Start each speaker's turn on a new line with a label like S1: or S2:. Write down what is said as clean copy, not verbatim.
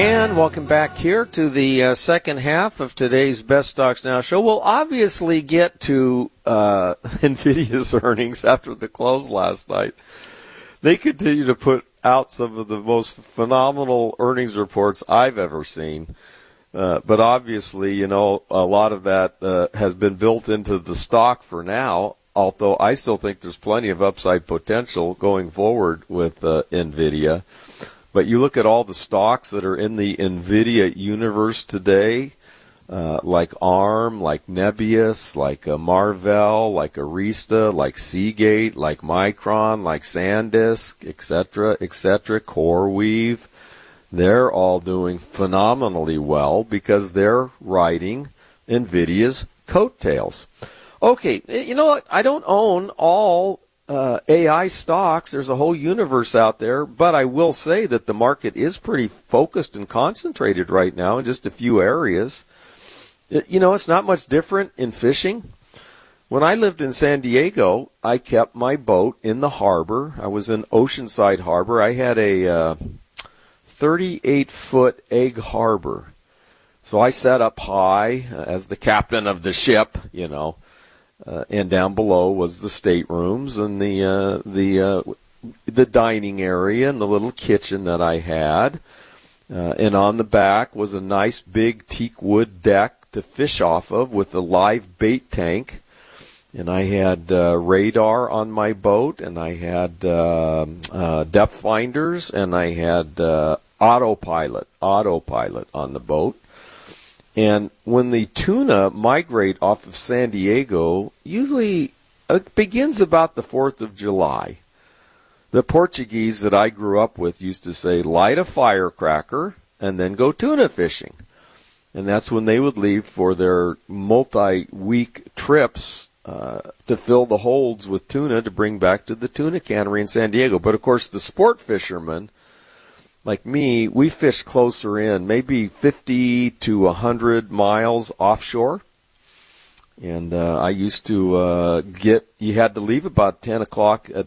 S1: And welcome back here to the second half of today's Best Stocks Now show. We'll obviously get to NVIDIA's earnings after the close last night. They continue to put out some of the most phenomenal earnings reports I've ever seen. But obviously, you know, a lot of that has been built into the stock for now, although I still think there's plenty of upside potential going forward with NVIDIA. But you look at all the stocks that are in the NVIDIA universe today, like ARM, like Nebius, like Marvell, like Arista, like Seagate, like Micron, like SanDisk, etc., CoreWeave. They're all doing phenomenally well because they're riding NVIDIA's coattails. Okay, you know what? I don't own all AI stocks. There's a whole universe out there, but I will say that the market is pretty focused and concentrated right now in just a few areas. You know, it's not much different in fishing. When I lived in San Diego, I kept my boat in the harbor. I was in Oceanside Harbor. I had a 38-foot egg harbor. So I sat up high as the captain of the ship, you know. And down below was the staterooms and the dining area and the little kitchen that I had. And on the back was a nice big teak wood deck to fish off of with a live bait tank. And I had radar on my boat, and I had depth finders, and I had autopilot on the boat. And when the tuna migrate off of San Diego, usually it begins about the 4th of July. The Portuguese that I grew up with used to say, light a firecracker and then go tuna fishing. And that's when they would leave for their multi-week trips to fill the holds with tuna to bring back to the tuna cannery in San Diego. But, of course, the sport fishermen, like me, we fished closer in, maybe 50 to 100 miles offshore. And I used to you had to leave about 10 o'clock at